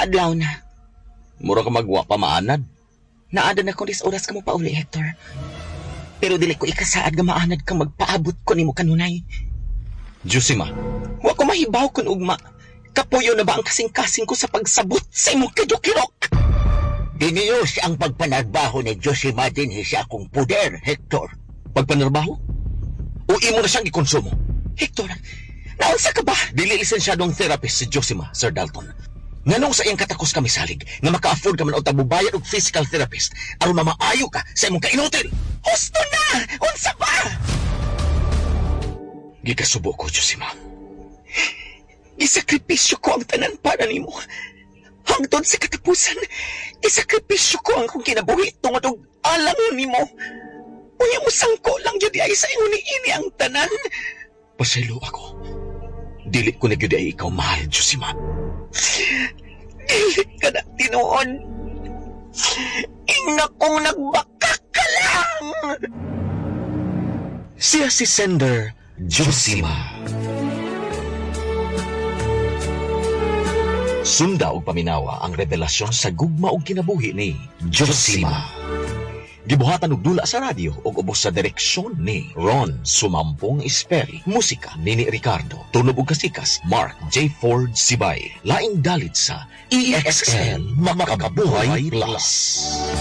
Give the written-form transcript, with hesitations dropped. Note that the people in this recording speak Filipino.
kaadlaw na. Mura ka magwa pa maanad. Naadan akong oras ka mo pa uli, Hector. Pero dili ko ikasaad nga maanad kang magpaabot ko nimo kanunay. Josima. Wa ko mahibaw kun ugma. Kapuyo na ba ang kasing-kasing ko sa pagsabot sa imong kidukirok? Diniyos ang pagpanarbaho ni Josima din sa akong puder, Hector. Pagpanarbaho? O imo na siyang ikonsumo? Hector, naunsa ka ba? Dili lisensyadong therapist si Josima, Sir Dalton. Nganong sa iyang katakos kami salig nga maka-afford ka man o tabubayad og physical therapist aron mamaayo ka sa imong kainutil. Husto na! Unsa ba? Gikasubo ko, Josima. Isakripisyo ko ang tanan para nimo. Hangtod sa katapusan, isakripisyo ko ang kong kinabuhi tungod og alang nimo. Unya mo sangko lang gyud ay sa ingon ini ang tanan. Pasaylo ako. Dili ko na gyud ay ikaw mahal, Josima. Dili ka na tinuod. Ina kong nagbaka ka lang. Siya si Sender Josima. Sunda og paminawa ang revelasyon sa gugma og kinabuhi ni Josima. Gibuhatan og dula sa radyo ug ubos sa direksyon ni Ron Sumampong Esperi. Musika ni Ricardo. Tunog og kasikas Mark J. Ford Sibay. Laing dalit sa EXL Makakabuhay Plus.